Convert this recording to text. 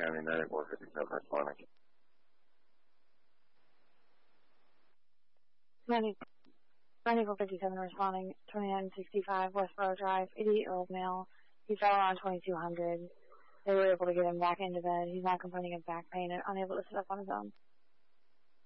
County Medic 457 responding. 9457 responding, 2965 Westboro Drive, 88-year-old male. He fell around 2200. They were able to get him back into bed. He's not complaining of back pain and unable to sit up on his own.